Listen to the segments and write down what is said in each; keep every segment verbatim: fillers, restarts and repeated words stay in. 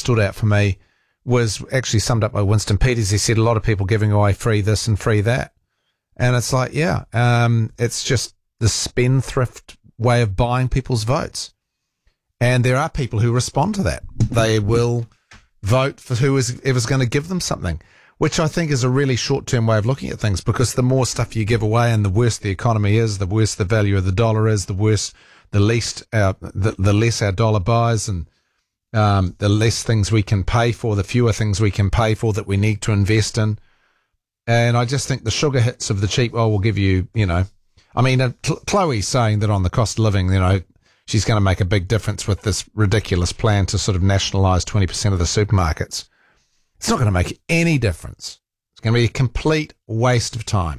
stood out for me was actually summed up by Winston Peters. He said a lot of people giving away free this and free that. And it's like, yeah, um, it's just the spendthrift way of buying people's votes. And there are people who respond to that. They will vote for whoever's going to give them something, which I think is a really short-term way of looking at things, because the more stuff you give away and the worse the economy is, the worse the value of the dollar is, the worse, the least, our, the, the less our dollar buys, and um, the less things we can pay for, the fewer things we can pay for that we need to invest in. And I just think the sugar hits of the cheap oil will give you, you know, I mean, uh, Chloe's saying that on the cost of living, you know, she's going to make a big difference with this ridiculous plan to sort of nationalise twenty percent of the supermarkets. It's not going to make any difference. It's going to be a complete waste of time.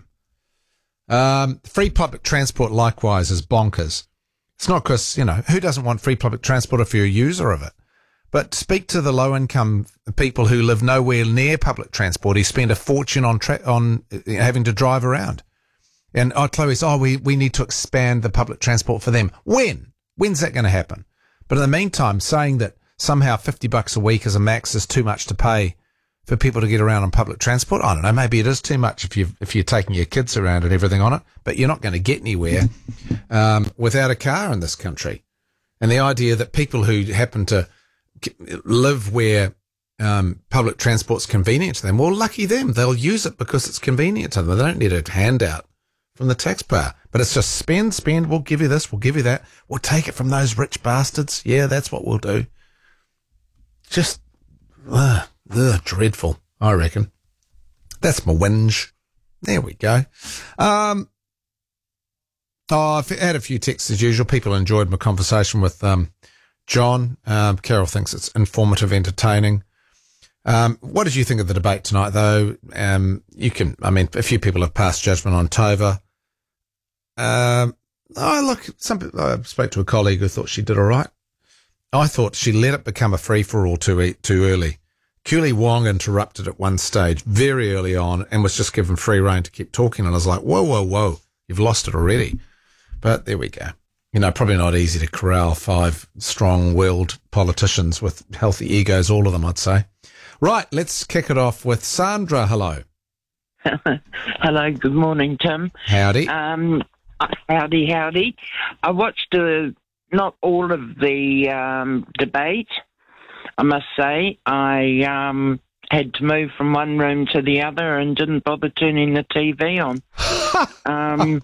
Um, free public transport, likewise, is bonkers. It's not because, you know, who doesn't want free public transport if you're a user of it? But speak to the low-income people who live nowhere near public transport, who spend a fortune on tra- on having to drive around. And oh, Chloe's, oh, we, we need to expand the public transport for them. When? When's that going to happen? But in the meantime, saying that somehow fifty bucks a week as a max is too much to pay for people to get around on public transport, I don't know, maybe it is too much if you if you're taking your kids around and everything on it, but you're not going to get anywhere um, without a car in this country. And the idea that people who happen to live where um, public transport's convenient to them, well, lucky them, they'll use it because it's convenient to them. They don't need a handout from the taxpayer. But it's just spend, spend, we'll give you this, we'll give you that, we'll take it from those rich bastards. Yeah, that's what we'll do. Just, ugh, ugh, dreadful, I reckon. That's my whinge. There we go. Um, oh, I've had a few texts as usual. People enjoyed my conversation with um, John. Um, Carol thinks it's informative, entertaining. Um, what did you think of the debate tonight, though? Um, you can, I mean, a few people have passed judgment on Tova. Um, oh, look, some people, I spoke to a colleague who thought she did all right. I thought she let it become a free-for-all too, too early. Cooley Wong interrupted at one stage very early on and was just given free rein to keep talking. And I was like, whoa, whoa, whoa, you've lost it already. But there we go. You know, probably not easy to corral five strong-willed politicians with healthy egos, all of them, I'd say. Right, let's kick it off with Sandra. Hello. Hello, good morning, Tim. Howdy. Um, howdy, howdy. I watched uh, not all of the um, debate, I must say. I um, had to move from one room to the other and didn't bother turning the T V on. um,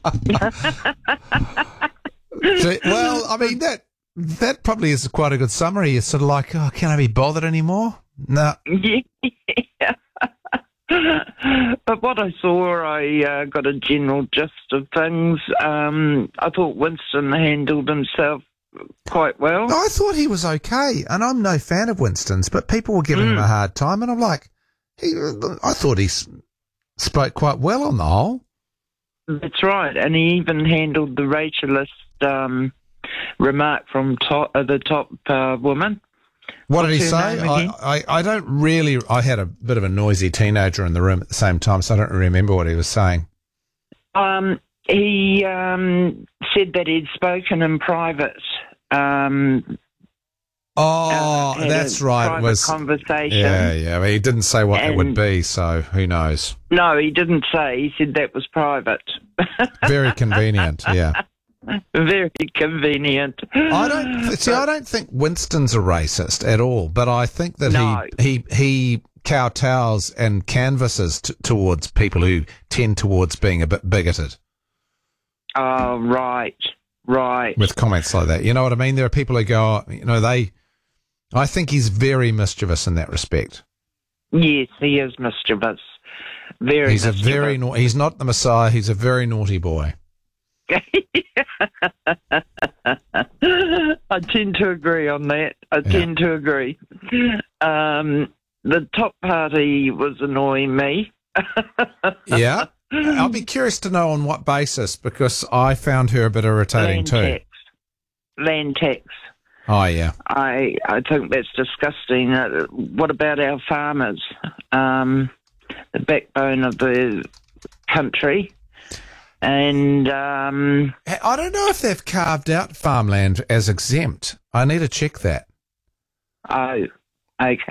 so, well, I mean, that that probably is quite a good summary. It's sort of like, oh, can't I be bothered anymore? No. Yeah. But what I saw, I uh, got a general gist of things. Um, I thought Winston handled himself quite well. I thought he was okay, and I'm no fan of Winston's, but people were giving mm. him a hard time, and I'm like, he, I thought he spoke quite well on the whole. That's right, and he even handled the racialist um, remark from top, uh, the top uh, woman. What did he say? I, I, I don't really... I had a bit of a noisy teenager in the room at the same time, so I don't remember what he was saying. Um, he um, said that he'd spoken in private. Um, oh, uh, that's right. It was conversation. Yeah, yeah. Well, he didn't say what and, it would be, so who knows? No, he didn't say. He said that was private. Very convenient, yeah. Very convenient. I don't see. I don't think Winston's a racist at all, but I think that no. he he he kowtows and canvasses t- towards people who tend towards being a bit bigoted. Oh, right, right. With comments like that, you know what I mean? There are people who go, you know, they. I think he's very mischievous in that respect. Yes, he is mischievous. Very. He's mischievous. a very. Na- he's not the Messiah. He's a very naughty boy. I tend to agree on that. I yeah. tend to agree. Um, the top party was annoying me. Yeah. I'll be curious to know on what basis, because I found her a bit irritating Land too. Tax. Land tax. Oh, yeah. I I think that's disgusting. Uh, what about our farmers? Um, the backbone of the country. And um, I don't know if they've carved out farmland as exempt. I need to check that. Oh, okay.